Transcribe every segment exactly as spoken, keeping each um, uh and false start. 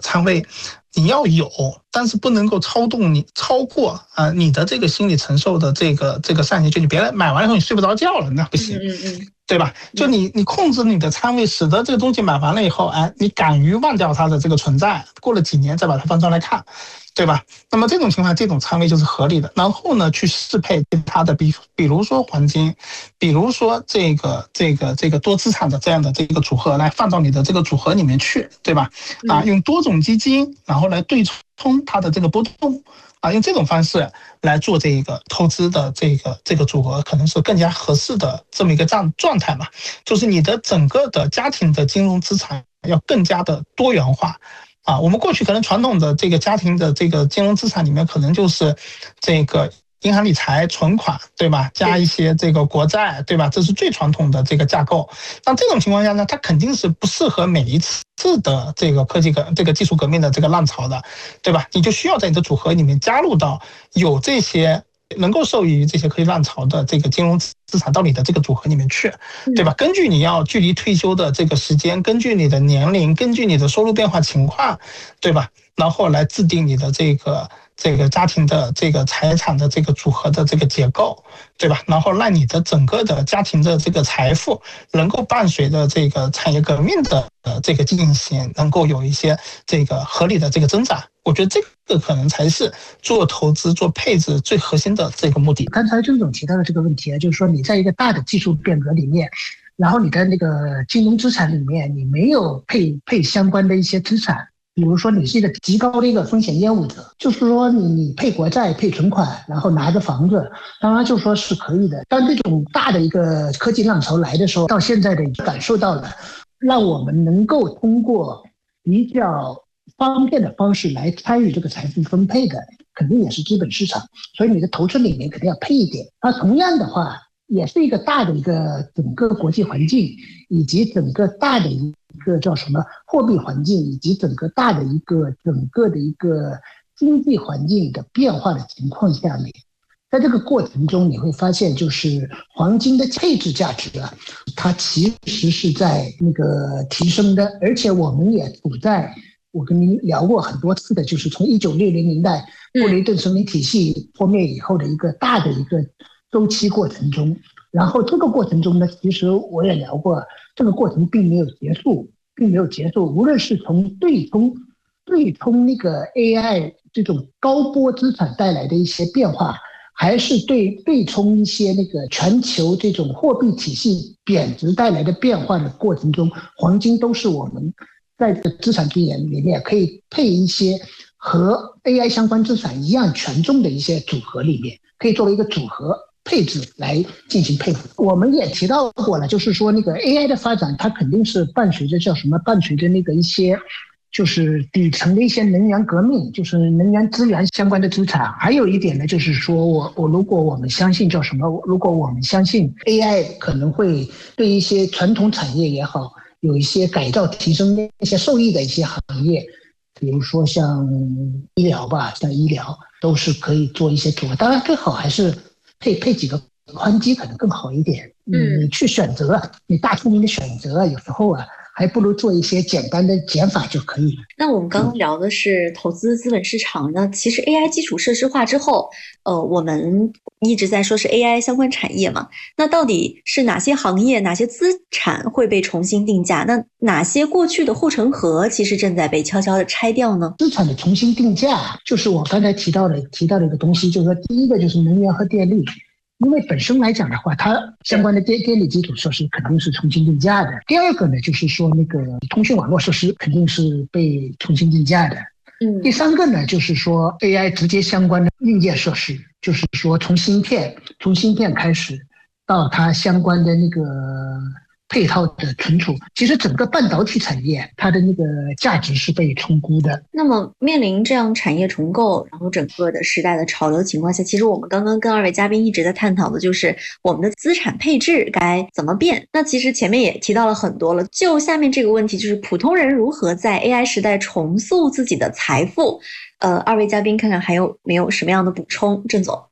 仓位你要有，但是不能够超动你超过啊、呃、你的这个心理承受的这个这个上限，就你别来买完以后你睡不着觉了，那不行。 嗯嗯嗯， 对吧？就你你控制你的仓位，使得这个东西买完了以后，哎，你敢于忘掉它的这个存在，过了几年再把它翻出来看，对吧？那么这种情况，这种仓位就是合理的。然后呢，去适配它的，比比如说黄金，比如说这个这个这个多资产的这样的这个组合来放到你的这个组合里面去，对吧？啊，用多种基金，然后来对冲它的这个波动。啊，用这种方式来做这个投资的这个这个组合，可能是更加合适的这么一个状状态嘛。就是你的整个的家庭的金融资产要更加的多元化。啊，我们过去可能传统的这个家庭的这个金融资产里面，可能就是这个银行理财、存款，对吧？加一些这个国债，对吧？这是最传统的这个架构。那这种情况下呢，它肯定是不适合每一次的这个科技革这个技术革命的这个浪潮的，对吧？你就需要在你的组合里面加入到有这些能够受益于这些科技浪潮的这个金融资产到你的这个组合里面去，对吧？根据你要距离退休的这个时间，根据你的年龄，根据你的收入变化情况，对吧？然后来制定你的这个这个家庭的这个财产的这个组合的这个结构，对吧？然后让你的整个的家庭的这个财富能够伴随着这个产业革命的这个进行，能够有一些这个合理的这个增长。我觉得这个可能才是做投资、做配置最核心的这个目的。 刚才郑总提到的这个问题啊，就是说你在一个大的技术变革里面，然后你的那个金融资产里面你没有配配相关的一些资产。比如说你是一个极高的一个风险业务者，就是说你你配国债、配存款，然后拿着房子，当然就说是可以的。但这种大的一个科技浪潮来的时候，到现在的感受到了，让我们能够通过比较方便的方式来参与这个财富分配的，肯定也是资本市场。所以你的投资里面肯定要配一点。那同样的话，也是一个大的一个整个国际环境，以及整个大的一个叫什么货币环境，以及整个大的一个整个的一个经济环境的变化的情况下面，在这个过程中你会发现，就是黄金的配置价值啊，它其实是在那个提升的。而且我们也处在我跟您聊过很多次的，就是从一九六零年代布雷顿森林体系破灭以后的一个大的一个周期过程中。然后这个过程中呢，其实我也聊过，这个过程并没有结束，并没有结束。无论是从对冲、对冲那个 A I 这种高波资产带来的一些变化，还是对对冲一些那个全球这种货币体系贬值带来的变化的过程中，黄金都是我们在这个资产资源里面可以配一些和 A I 相关资产一样权重的一些组合里面，可以作为一个组合配置来进行配合。我们也提到过了，就是说那个 A I 的发展，它肯定是伴随着叫什么？伴随着那个一些就是底层的一些能源革命，就是能源资源相关的资产。还有一点呢，就是说我我如果我们相信叫什么？如果我们相信 A I 可能会对一些传统产业也好，有一些改造提升的一些受益的一些行业，比如说像医疗吧，像医疗都是可以做一些组合。当然最好还是配配几个宽基可能更好一点。嗯，你去选择，你大聪明的选择，有时候啊，还不如做一些简单的减法就可以了。 那我们刚刚聊的是投资资本市场呢，其实 A I 基础设施化之后，呃，我们一直在说是 A I 相关产业嘛，那到底是哪些行业、哪些资产会被重新定价？那哪些过去的护城河其实正在被悄悄的拆掉呢？ 资产的重新定价，就是我刚才提到的提到的一个东西，就是说第一个就是能源和电力。因为本身来讲的话，它相关的电电力基础设施肯定是重新定价的。第二个呢，就是说那个通讯网络设施肯定是被重新定价的。嗯，第三个呢，就是说 A I 直接相关的硬件设施，就是说从芯片从芯片开始到它相关的那个配套的存储，其实整个半导体产业它的那个价值是被重估的。 那么面临这样产业重构，然后整个的时代的潮流情况下，其实我们刚刚跟二位嘉宾一直在探讨的就是我们的资产配置该怎么变。那其实前面也提到了很多了，就下面这个问题，就是普通人如何在 A I 时代重塑自己的财富。呃，二位嘉宾看看还有没有什么样的补充？郑总。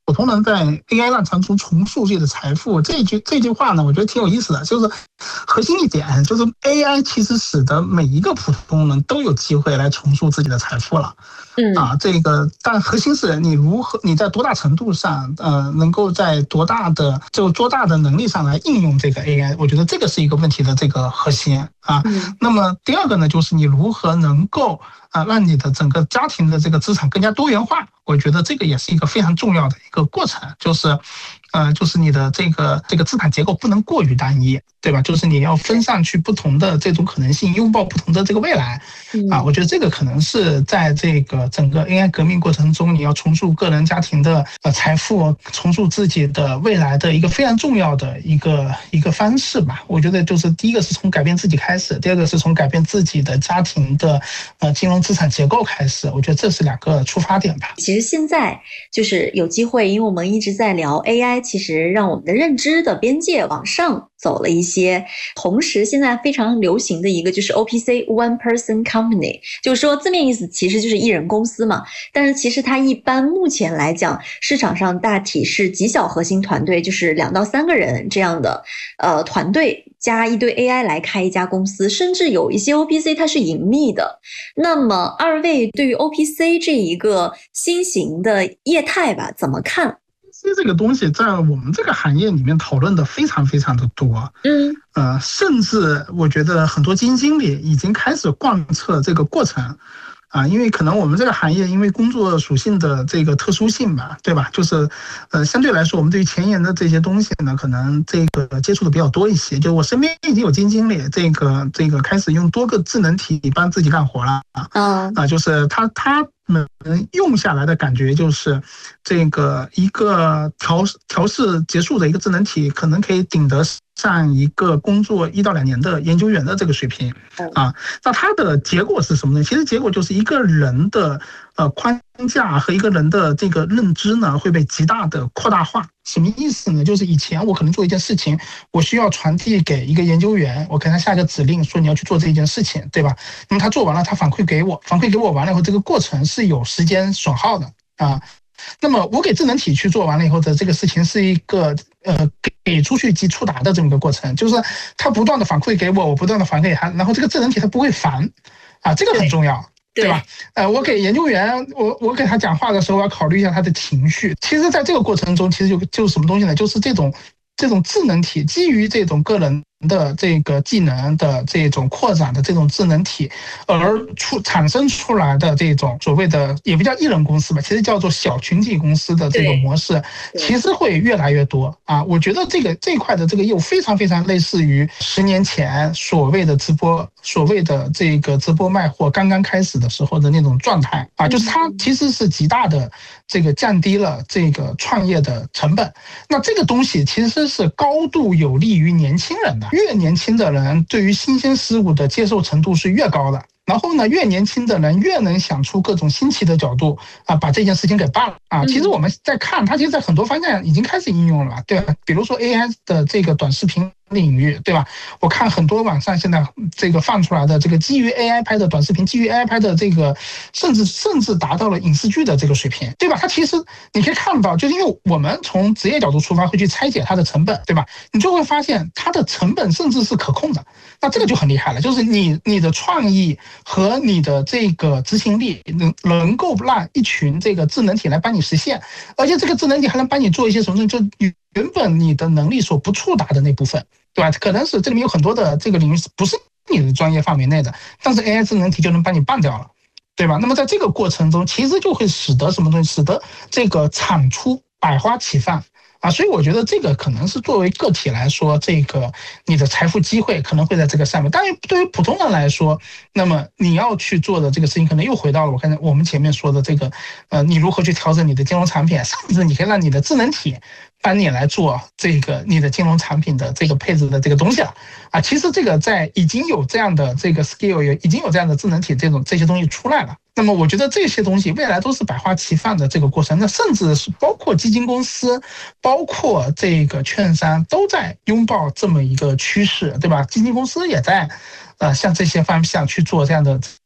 普通人在 A I 浪潮中重塑自己的财富，这句这句话呢，我觉得挺有意思的。就是核心一点，就是 A I 其实使得每一个普通人都有机会来重塑自己的财富了。 嗯啊，这个，但核心是你如何，你在多大程度上，呃，能够在多大的就多大的能力上来应用这个 A I， 我觉得这个是一个问题的这个核心啊。 嗯、 那么第二个呢，就是你如何能够啊，让你的整个家庭的这个资产更加多元化，我觉得这个也是一个非常重要的一个过程，就是，呃，就是你的这个这个资产结构不能过于单一，对吧？就是你要分散去不同的这种可能性，拥抱不同的这个未来啊。我觉得这个可能是在这个整个 A I 革命过程中，你要重塑个人家庭的呃财富，重塑自己的未来的一个非常重要的一个一个方式吧。我觉得就是第一个是从改变自己开始，第二个是从改变自己的家庭的呃金融资产结构开始。我觉得这是两个出发点吧。 其实现在就是有机会，因为我们一直在聊 A I， 其实让我们的认知的边界往上走了一些。同时现在非常流行的一个就是 O P C One Person Company， 就是说字面意思其实就是一人公司嘛，但是其实它一般目前来讲市场上大体是极小核心团队，就是两到三个人这样的呃团队加一堆 A I 来开一家公司，甚至有一些 O P C 它是盈利的。那么二位对于 O P C 这一个新型的业态吧怎么看？ 其实这个东西在我们这个行业里面讨论的非常非常的多， 嗯， 呃，甚至我觉得很多基金经理已经开始贯彻这个过程。啊，因为可能我们这个行业因为工作属性的这个特殊性吧，对吧？就是，呃，相对来说，我们对于前沿的这些东西呢，可能这个接触的比较多一些。就我身边已经有基金经理，这个这个开始用多个智能体帮自己干活了啊， 嗯啊，就是他他们用下来的感觉就是，这个一个调调试结束的一个智能体，可能可以顶得上一个工作一到两年的研究员的这个水平啊。那它的结果是什么呢？其实结果就是一个人的呃框架和一个人的这个认知呢会被极大的扩大化。什么意思呢？就是以前我可能做一件事情，我需要传递给一个研究员，我给他下一个指令说你要去做这一件事情，对吧？那么他做完了，他反馈给我，反馈给我完了以后，这个过程是有时间损耗的啊。那么我给智能体去做完了以后的这个事情是一个呃给出去即触达的这么一个过程，就是他不断的反馈给我，我不断的反馈给他，然后这个智能体他不会烦啊，这个很重要。对吧？呃，我给研究员，我我给他讲话的时候，我要考虑一下他的情绪。其实，在这个过程中，其实就就是什么东西呢？就是这种这种智能体基于这种个人的这个技能的这种扩展的这种智能体，而出产生出来的这种所谓的也不叫艺人公司吧，其实叫做小群体公司的这种模式，其实会越来越多啊。我觉得这个这一块的这个业务非常非常类似于十年前所谓的直播。所谓的这个直播卖货刚刚开始的时候的那种状态啊，就是它其实是极大的这个降低了这个创业的成本。那这个东西其实是高度有利于年轻人的，越年轻的人对于新鲜事物的接受程度是越高的。然后呢，越年轻的人越能想出各种新奇的角度啊，把这件事情给办了啊。其实我们在看，它其实在很多方向已经开始应用了，对吧？比如说 A I 的这个短视频领域，对吧？我看很多网上现在这个放出来的这个基于 A I 拍的短视频，基于 A I 拍的这个，甚至甚至达到了影视剧的这个水平，对吧？它其实你可以看到，就是因为我们从职业角度出发，会去拆解它的成本，对吧？你就会发现它的成本甚至是可控的，那这个就很厉害了，就是你你的创意和你的这个执行力能能够让一群这个智能体来帮你实现，而且这个智能体还能帮你做一些什么，就原本你的能力所不触达的那部分，对吧？可能是这里面有很多的这个领域不是你的专业范围内的，但是 A I 智能体就能帮你办掉了，对吧？那么在这个过程中，其实就会使得什么东西，使得这个产出百花齐放。啊，所以我觉得这个可能是作为个体来说，这个你的财富机会可能会在这个上面。当然，对于普通人来说，那么你要去做的这个事情，可能又回到了我刚才我们前面说的这个，呃，你如何去调整你的金融产品，甚至你可以让你的智能体帮你来做这个你的金融产品的这个配置的这个东西了。啊，其实这个在已经有这样的这个 skill， 有已经有这样的智能体这种这些东西出来了。那么我觉得这些东西未来都是百花齐放的这个过程，那甚至是包括基金公司，包括这个券商都在拥抱这么一个趋势，对吧？基金公司也在，呃，向这些方向去做这样的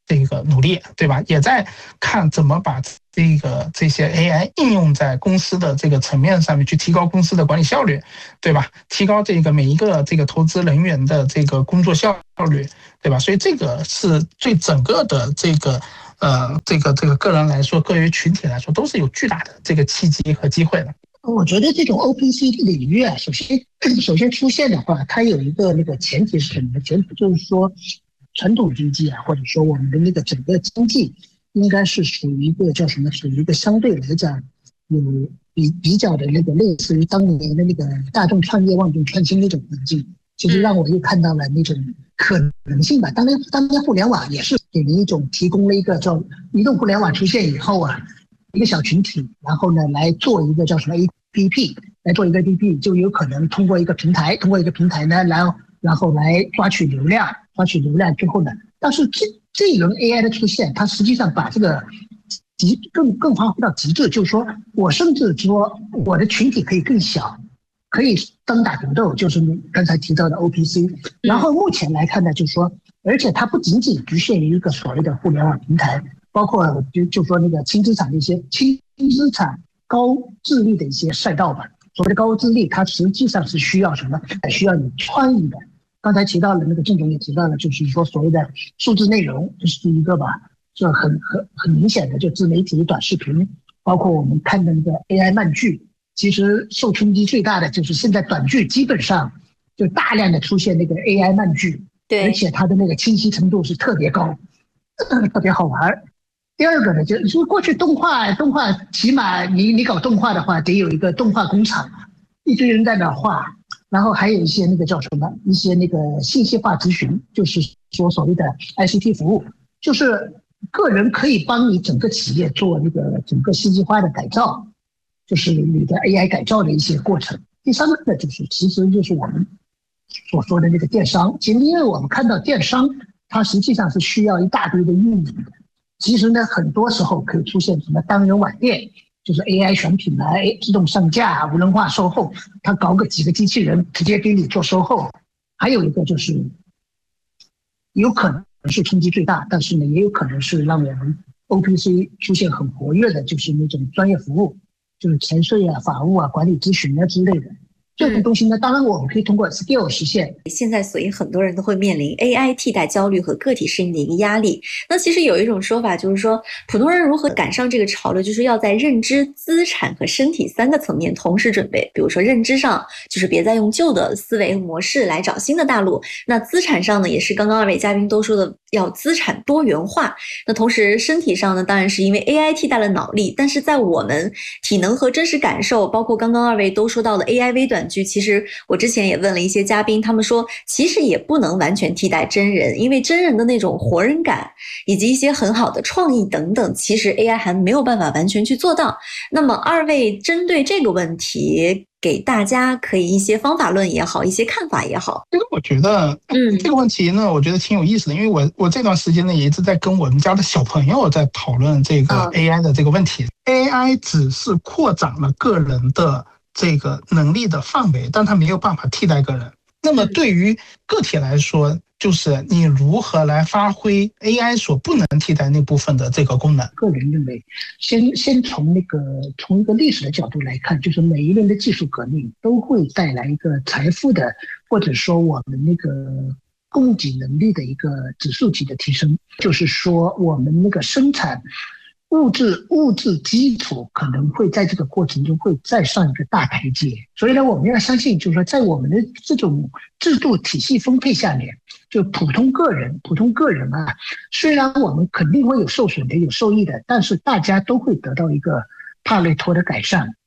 这个努力，对吧？也在看怎么把这个这些 A I 应用在公司的这个层面上面，去提高公司的管理效率，对吧？提高这个每一个这个投资人员的这个工作效率，对吧？所以这个是对整个的这个呃这个这个个人来说，个人群体来说，都是有巨大的这个契机和机会的。 我觉得这种 O P C 领域啊，首先首先出现的话，它有一个那个前提是什么？前提就是说，传统经济啊，或者说我们的那个整个经济，应该是属于一个叫什么？属于一个相对来讲有比比较的那个类似于当年的那个大众创业、万众创新那种环境。其实让我又看到了那种可能性吧。当年当年互联网也是给人一种提供了一个叫移动互联网出现以后啊。一个小群体，然后呢来做一个叫什么 A P P， 来做一个 A P P， 就有可能通过一个平台，通过一个平台呢，然后然后来抓取流量，抓取流量之后呢，但是这这一轮 A I 的出现，它实际上把这个极更更发挥到极致，就是说我甚至说我的群体可以更小，可以单打独斗，就是你刚才提到的 O P C。然后目前来看呢，就是说，而且它不仅仅局限于一个所谓的互联网平台。包括就就说那个轻资产的一些轻资产高智力的一些赛道吧。所谓的高智力，它实际上是需要什么？需要有创意的。刚才提到了那个郑总也提到了，就是说所谓的数字内容，这是一个吧，就很很很明显的，就自媒体、短视频，包括我们看的那个 A I 漫剧，其实受冲击最大的就是现在短剧基本上就大量的出现那个 A I 漫剧，对，而且它的那个清晰程度是特别高，特别好玩。第二个呢，就是过去动画，动画起码你你搞动画的话，得有一个动画工厂，一堆人在那画，然后还有一些那个叫什么，一些那个信息化咨询，就是说所谓的 I C T 服务，就是个人可以帮你整个企业做那个整个信息化的改造，就是你的 A I 改造的一些过程。第三个呢，就是其实就是我们所说的那个电商，其实因为我们看到电商，它实际上是需要一大堆的运营的。其实呢，很多时候可以出现什么单人网店，就是 A I 选品来自动上架、无人化售后，它搞个几个机器人直接给你做售后。还有一个就是有可能是冲击最大，但是呢，也有可能是让我们 O P C 出现很活跃的，就是那种专业服务，就是财税啊、法务啊、管理咨询啊之类的。这种东西呢，当然我们可以通过 skill 实现。 现在，所以很多人都会面临 A I 替代焦虑和个体适应的一个压力。那其实有一种说法就是说，普通人如何赶上这个潮流，就是要在认知、资产和身体三个层面同时准备。比如说认知上，就是别再用旧的思维模式来找新的大陆。那资产上呢，也是刚刚二位嘉宾都说的，要资产多元化。那同时身体上呢，当然是因为 A I 替代了脑力，但是在我们体能和真实感受，包括刚刚二位都说到的 A I 微短剧，其实我之前也问了一些嘉宾，他们说其实也不能完全替代真人，因为真人的那种活人感以及一些很好的创意等等，其实 A I 还没有办法完全去做到。那么二位针对这个问题，给大家可以一些方法论也好，一些看法也好。 这个我觉得，嗯，这个问题呢，我觉得挺有意思的，因为我我这段时间呢也一直在跟我们家的小朋友在讨论这个 A I 的这个问题。嗯、A I 只是扩展了个人的这个能力的范围，但它没有办法替代个人。那么对于个体来说，就是你如何来发挥 A I 所不能替代那部分的这个功能。 个人认为，先先从那个从一个历史的角度来看，就是每一轮的技术革命都会带来一个财富的，或者说我们那个供给能力的一个指数级的提升。就是说，我们那个生产物质物质基础可能会在这个过程中会再上一个大台阶，所以呢，我们要相信，就是说，在我们的这种制度体系分配下面，就普通个人，普通个人啊，虽然我们肯定会有受损的，有受益的，但是大家都会得到一个帕累托的改善。